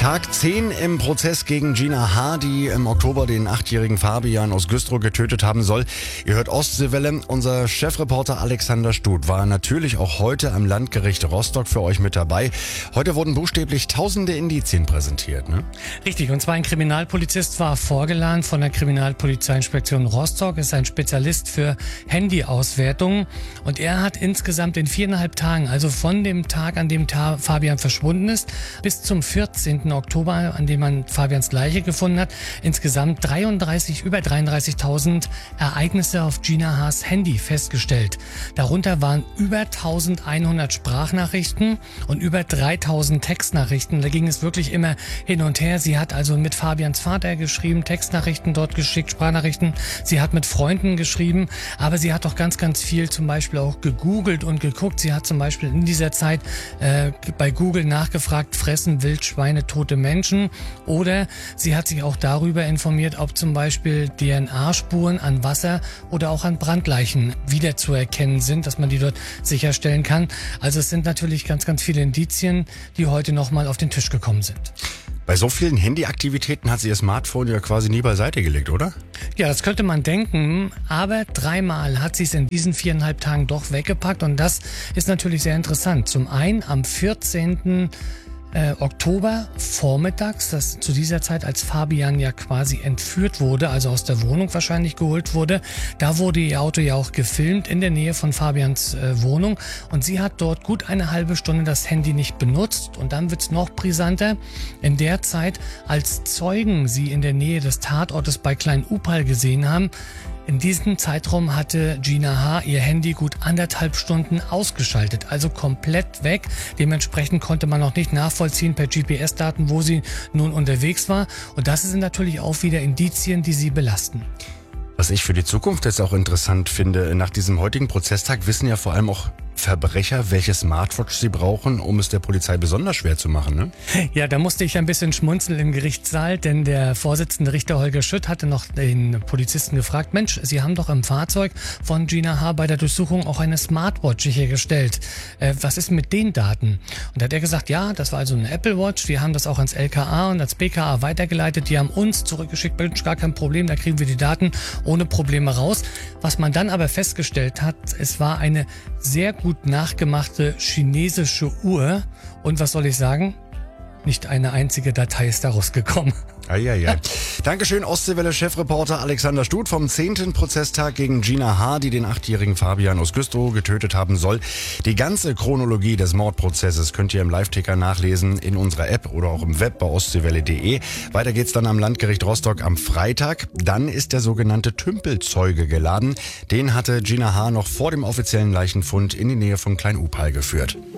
Tag 10 im Prozess gegen Gina H., die im Oktober den 8-jährigen Fabian aus Güstrow getötet haben soll. Ihr hört Ostseewelle. Unser Chefreporter Alexander Stut war natürlich auch heute am Landgericht Rostock für euch mit dabei. Heute wurden buchstäblich tausende Indizien präsentiert, ne? Richtig, und zwar ein Kriminalpolizist war vorgeladen von der Kriminalpolizeiinspektion Rostock, ist ein Spezialist für Handyauswertungen, und er hat insgesamt in 4,5 Tagen, also von dem Tag, an dem Fabian verschwunden ist, bis zum 14. Oktober, an dem man Fabians Leiche gefunden hat, insgesamt über 33.000 Ereignisse auf Gina H.'s Handy festgestellt. Darunter waren über 1.100 Sprachnachrichten und über 3.000 Textnachrichten. Da ging es wirklich immer hin und her. Sie hat also mit Fabians Vater geschrieben, Textnachrichten dort geschickt, Sprachnachrichten. Sie hat mit Freunden geschrieben, aber sie hat auch ganz, ganz viel zum Beispiel auch gegoogelt und geguckt. Sie hat zum Beispiel in dieser Zeit bei Google nachgefragt, fressen Wildschweine tote Menschen? Oder sie hat sich auch darüber informiert, ob zum Beispiel DNA-Spuren an Wasser oder auch an Brandleichen wiederzuerkennen sind, dass man die dort sicherstellen kann. Also es sind natürlich ganz, ganz viele Indizien, die heute nochmal auf den Tisch gekommen sind. Bei so vielen Handyaktivitäten hat sie ihr Smartphone ja quasi nie beiseite gelegt, oder? Ja, das könnte man denken, aber 3-mal hat sie es in diesen 4,5 Tagen doch weggepackt, und das ist natürlich sehr interessant. Zum einen am 14. Oktober vormittags, das zu dieser Zeit, als Fabian ja quasi entführt wurde, also aus der Wohnung wahrscheinlich geholt wurde. Da wurde ihr Auto ja auch gefilmt in der Nähe von Fabians Wohnung, und sie hat dort gut eine halbe Stunde das Handy nicht benutzt, und dann wird's noch brisanter. In der Zeit, als Zeugen sie in der Nähe des Tatortes bei Klein-Upal gesehen haben, in diesem Zeitraum hatte Gina H. ihr Handy gut 1,5 Stunden ausgeschaltet, also komplett weg. Dementsprechend konnte man noch nicht nachvollziehen per GPS-Daten, wo sie nun unterwegs war. Und das sind natürlich auch wieder Indizien, die sie belasten. Was ich für die Zukunft jetzt auch interessant finde, nach diesem heutigen Prozesstag wissen ja vor allem auch Verbrecher, welche Smartwatch sie brauchen, um es der Polizei besonders schwer zu machen, ne? Ja, da musste ich ein bisschen schmunzeln im Gerichtssaal, denn der Vorsitzende Richter Holger Schütt hatte noch den Polizisten gefragt: Mensch, Sie haben doch im Fahrzeug von Gina H. bei der Durchsuchung auch eine Smartwatch sichergestellt. Was ist mit den Daten? Und da hat er gesagt, ja, das war also eine Apple Watch. Wir haben das auch ans LKA und ans BKA weitergeleitet. Die haben uns zurückgeschickt, Mensch, gar kein Problem, da kriegen wir die Daten ohne Probleme raus. Was man dann aber festgestellt hat, es war eine sehr gut nachgemachte chinesische Uhr, und was soll ich sagen? Nicht eine einzige Datei ist daraus gekommen. Eieiei. Dankeschön, Ostseewelle-Chefreporter Alexander Stut vom 10. Prozesstag gegen Gina H., die den 8-jährigen Fabian aus Güstrow getötet haben soll. Die ganze Chronologie des Mordprozesses könnt ihr im Live-Ticker nachlesen in unserer App oder auch im Web bei ostseewelle.de. Weiter geht's dann am Landgericht Rostock am Freitag. Dann ist der sogenannte Tümpelzeuge geladen. Den hatte Gina H. noch vor dem offiziellen Leichenfund in die Nähe von Klein-Upal geführt.